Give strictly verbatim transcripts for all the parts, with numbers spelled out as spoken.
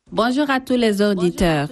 Bonjour à tous les auditeurs.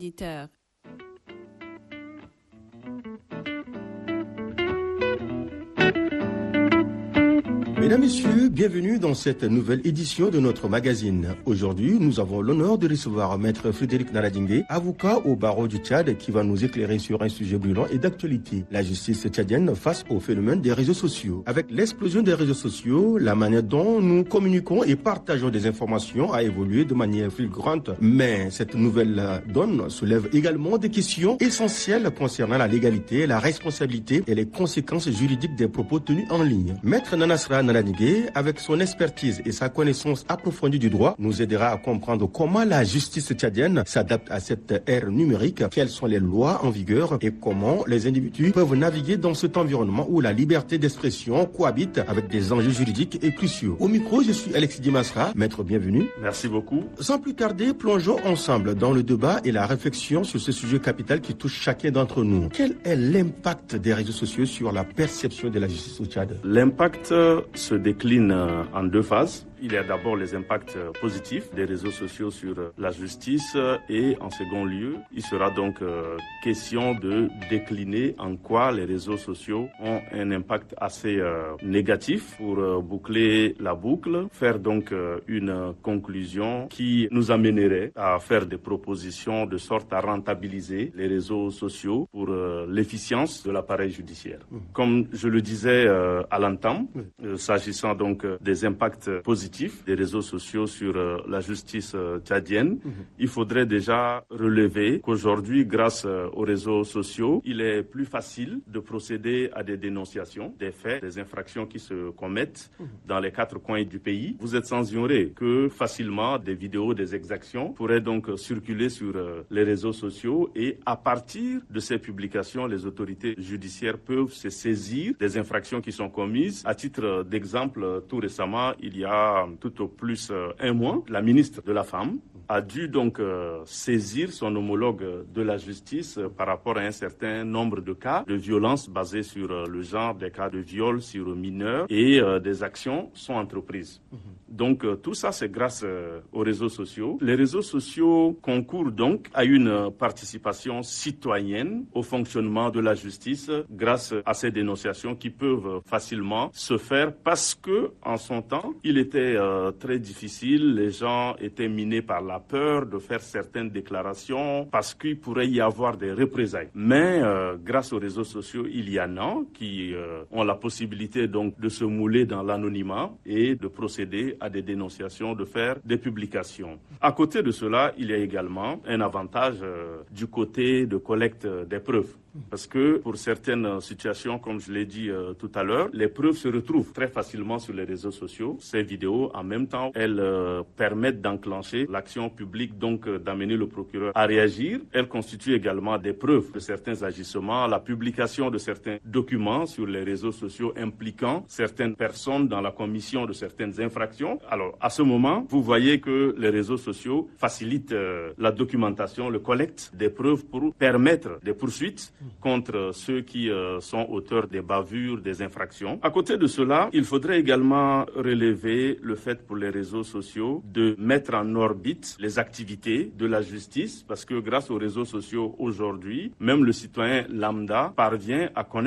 Mesdames, Messieurs, bienvenue dans cette nouvelle édition de notre magazine. Aujourd'hui, nous avons l'honneur de recevoir Maître Frédéric Naradingué, avocat au barreau du Tchad, qui va nous éclairer sur un sujet brûlant et d'actualité, la justice tchadienne face au phénomène des réseaux sociaux. Avec l'explosion des réseaux sociaux, la manière dont nous communiquons et partageons des informations a évolué de manière fulgurante. Mais cette nouvelle donne soulève également des questions essentielles concernant la légalité, la responsabilité et les conséquences juridiques des propos tenus en ligne. Maître Nanasra Naradingué, avec son expertise et sa connaissance approfondie du droit, nous aidera à comprendre comment la justice tchadienne s'adapte à cette ère numérique, quelles sont les lois en vigueur et comment les individus peuvent naviguer dans cet environnement où la liberté d'expression cohabite avec des enjeux juridiques et cruciaux. Au micro, je suis Alexis Dimasra. Maître, bienvenue. Merci beaucoup. Sans plus tarder, plongeons ensemble dans le débat et la réflexion sur ce sujet capital qui touche chacun d'entre nous. Quel est l'impact des réseaux sociaux sur la perception de la justice au Tchad? L'impact se décline en deux phases. Il y a d'abord les impacts positifs des réseaux sociaux sur la justice et en second lieu, il sera donc question de décliner en quoi les réseaux sociaux ont un impact assez négatif pour boucler la boucle, faire donc une conclusion qui nous amènerait à faire des propositions de sorte à rentabiliser les réseaux sociaux pour l'efficience de l'appareil judiciaire. Comme je le disais à l'entame, s'agissant donc des impacts positifs des réseaux sociaux sur euh, la justice euh, tchadienne, mmh. il faudrait déjà relever qu'aujourd'hui, grâce euh, aux réseaux sociaux, il est plus facile de procéder à des dénonciations, des faits, des infractions qui se commettent mmh. dans les quatre coins du pays. Vous êtes sans ignorer que facilement des vidéos, des exactions pourraient donc circuler sur euh, les réseaux sociaux et à partir de ces publications, les autorités judiciaires peuvent se saisir des infractions qui sont commises. À titre d'exemple, tout récemment, il y a tout au plus euh, un mois, la ministre de la Femme a dû donc euh, saisir son homologue de la justice euh, par rapport à un certain nombre de cas de violence basés sur euh, le genre, des cas de viol sur mineurs et euh, des actions sont entreprises. Mmh. Donc euh, tout ça c'est grâce euh, aux réseaux sociaux. Les réseaux sociaux concourent donc à une participation citoyenne au fonctionnement de la justice grâce à ces dénonciations qui peuvent facilement se faire parce que en son temps, il était euh, très difficile, les gens étaient minés par la peur de faire certaines déclarations parce qu'il pourrait y avoir des représailles. Mais euh, grâce aux réseaux sociaux, il y en a qui euh, ont la possibilité donc de se mouler dans l'anonymat et de procéder à des dénonciations, de faire des publications. À côté de cela, il y a également un avantage euh, du côté de collecte des preuves. Parce que pour certaines situations, comme je l'ai dit euh, tout à l'heure, les preuves se retrouvent très facilement sur les réseaux sociaux. Ces vidéos, en même temps, elles euh, permettent d'enclencher l'action publique, donc euh, d'amener le procureur à réagir. Elles constituent également des preuves de certains agissements, la publication de certains documents sur les réseaux sociaux impliquant certaines personnes dans la commission de certaines infractions. Alors, à ce moment, vous voyez que les réseaux sociaux facilitent euh, la documentation, le collecte des preuves pour permettre des poursuites contre ceux qui euh, sont auteurs des bavures, des infractions. À côté de cela, il faudrait également relever le fait pour les réseaux sociaux de mettre en orbite les activités de la justice parce que grâce aux réseaux sociaux aujourd'hui, même le citoyen lambda parvient à connaître